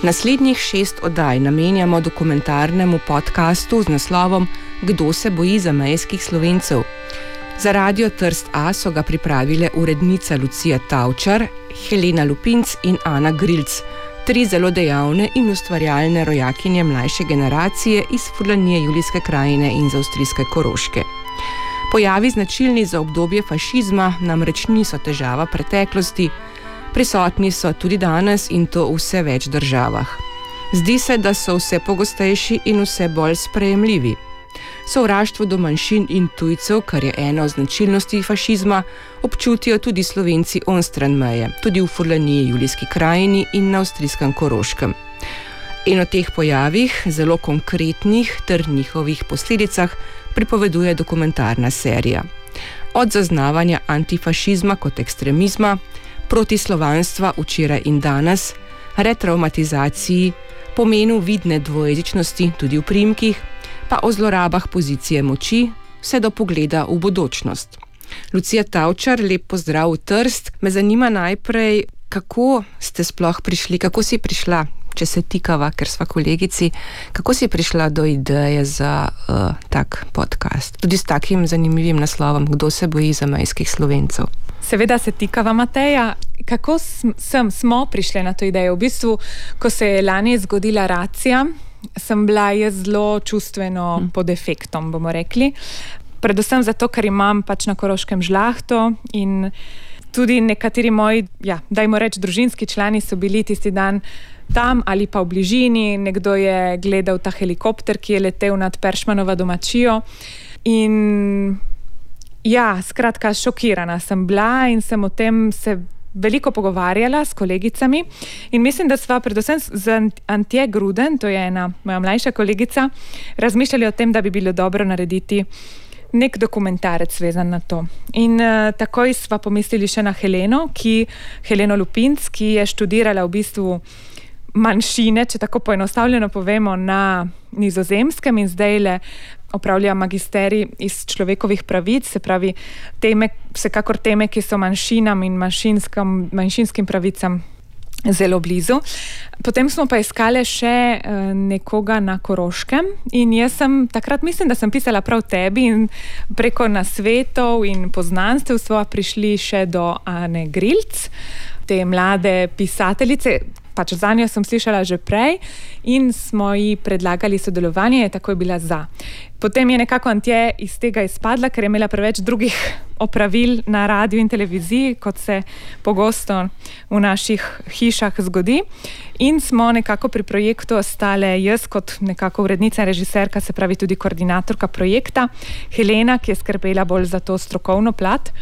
Naslednjih 6 oddaj namenjamo dokumentarnemu podcastu z naslovom Kdo se boji zamejskih Slovencev. Za Radio Trst A so ga pripravile urednica Lucija Tavčar, Helena Lupinc in Ana Grilc, 3 zelo dejavne in ustvarjalne rojakinje mlajše generacije iz Furlanije, Julijske krajine in z avstrijske Koroške. Pojavi značilni za obdobje fašizma namreč niso težava preteklosti, prisotni so tudi danes in to v vse več državah. Zdi se, da so vse pogostejši in vse bolj sprejemljivi. Sovraštvo do manjšin in tujcev, kar je ena od značilnosti fašizma, občutijo tudi Slovenci onstran meje, tudi v Furlaniji, Julijski krajini in na avstrijskem Koroškem. In o teh pojavih, zelo konkretnih ter njihovih posledicah, pripoveduje dokumentarna serija. Od zaznavanja antifašizma kot ekstremizma, protislovanstva včeraj in danes, retraumatizaciji, pomenu vidne dvojezičnosti tudi v priimkih, pa o zlorabah pozicije moči, vse do pogleda v bodočnost. Lucija Tavčar, lep pozdrav v Trst. Me zanima najprej, kako ste sploh prišli, kako si prišla, če se tikava, ker sva kolegici, kako si prišla do ideje za tak podcast, tudi s takim zanimivim naslovom Kdo se boji zamejskih Slovencev? Seveda se tikava, Mateja. Kako smo prišli na to idejo? V bistvu, ko se je lani zgodila racija, sem bila jaz zelo čustveno pod efektom, bomo rekli. Predvsem zato, ker imam pač na Koroškem žlahto in tudi nekateri moji, dajmo reči, družinski člani so bili tisti dan tam ali pa v bližini. Nekdo je gledal ta helikopter, ki je letel nad Peršmanovo domačijo. In skratka, šokirana sem bila in sem o tem se veliko pogovarjala s kolegicami in mislim, da sva predvsem z Antje Gruden, to je ena moja mlajša kolegica, razmišljali o tem, da bi bilo dobro narediti nek dokumentarec vezan na to. In takoj sva pomislili še na Heleno Lupinc, ki je študirala v bistvu manjšine, če tako poenostavljeno povemo, na Nizozemskem in zdajle opravlja magisterij iz človekovih pravic, se pravi vsekakor teme, ki so manjšinam in manjšinskim pravicam zelo blizu. Potem smo pa iskali še nekoga na Koroškem in jaz sem takrat, mislim, da sem pisala prav tebi in preko nasvetov in poznanstev sva prišli še do Ane Grilc, te mlade pisateljice. Pač za njo sem slišala že prej in smo ji predlagali sodelovanje, tako je bila za. Potem je nekako Antje iz tega izpadla, ker je imela preveč drugih opravil na radiju in televiziji, kot se pogosto v naših hišah zgodi. In smo nekako pri projektu ostale jaz kot nekako urednica in režiserka, se pravi tudi koordinatorka projekta, Helena, ki je skrbela bolj za to strokovno plat.